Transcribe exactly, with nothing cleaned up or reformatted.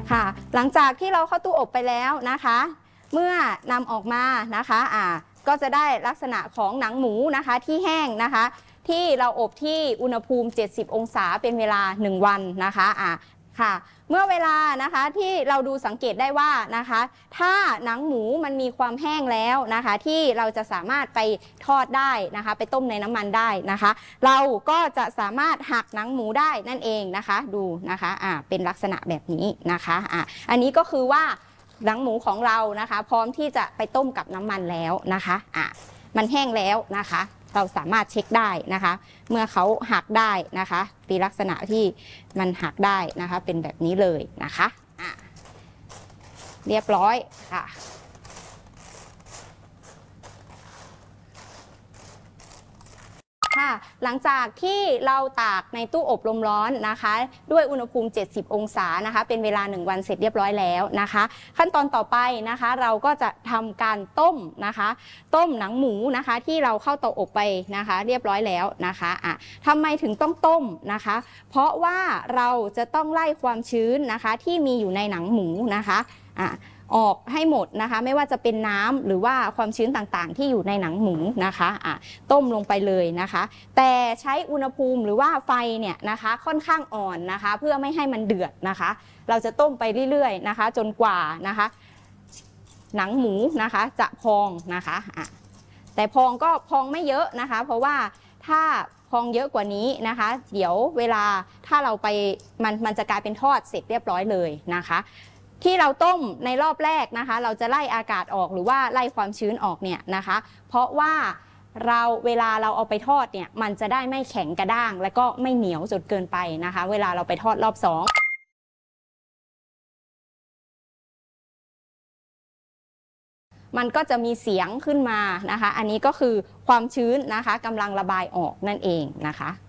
ค่ะหลังจากที่เราเข้าตู้อบไปแล้วนะคะเมื่อนำออกมานะคะอ่าก็จะได้ลักษณะของหนังหมูนะคะที่แห้งนะคะที่เราอบที่อุณหภูมิเจ็ดสิบองศาเป็นเวลาหนึ่งวันนะคะอ่าค่ะเมื่อเวลานะคะที่เราดูสังเกตได้ว่านะคะถ้าหนังหมูมันมีความแห้งแล้วนะคะที่เราจะสามารถไปทอดได้นะคะไปต้มในน้ำมันได้นะคะเราก็จะสามารถหักหนังหมูได้นั่นเองนะคะดูนะคะอ่าเป็นลักษณะแบบนี้นะคะอ่าอันนี้ก็คือว่าหนังหมูของเรานะคะพร้อมที่จะไปต้มกับน้ำมันแล้วนะคะอ่ามันแห้งแล้วนะคะเราสามารถเช็คได้นะคะเมื่อเขาหักได้นะคะมีลักษณะที่มันหักได้นะคะเป็นแบบนี้เลยนะคะอ่ะเรียบร้อยค่ะค่ะหลังจากที่เราตากในตู้อบลมร้อนนะคะด้วยอุณหภูมิเจ็ดสิบองศานะคะเป็นเวลาหนึ่งวันเสร็จเรียบร้อยแล้วนะคะขั้นตอนต่อไปนะคะเราก็จะทำการต้มนะคะต้มหนังหมูนะคะที่เราเข้าเตาอบไปนะคะเรียบร้อยแล้วนะคะอ่ะทำไมถึงต้องต้มนะคะเพราะว่าเราจะต้องไล่ความชื้นนะคะที่มีอยู่ในหนังหมูนะคะอ่ะออกให้หมดนะคะไม่ว่าจะเป็นน้ำหรือว่าความชื้นต่างๆที่อยู่ในหนังหมูนะคะอ่ะต้มลงไปเลยนะคะแต่ใช้อุณหภูมิหรือว่าไฟเนี่ยนะคะค่อนข้างอ่อนนะคะเพื่อไม่ให้มันเดือดนะคะเราจะต้มไปเรื่อยๆนะคะจนกว่านะคะหนังหมูนะคะจะพองนะคะอ่ะแต่พองก็พองไม่เยอะนะคะเพราะว่าถ้าพองเยอะกว่านี้นะคะเดี๋ยวเวลาถ้าเราไปมันมันจะกลายเป็นทอดเสร็จเรียบร้อยเลยนะคะที่เราต้มในรอบแรกนะคะเราจะไล่อากาศออกหรือว่าไล่ความชื้นออกเนี่ยนะคะเพราะว่าเราเวลาเราเอาไปทอดเนี่ยมันจะได้ไม่แข็งกระด้างและก็ไม่เหนียวจนเกินไปนะคะเวลาเราไปทอดรอบสองมันก็จะมีเสียงขึ้นมานะคะอันนี้ก็คือความชื้นนะคะกำลังระบายออกนั่นเองนะคะ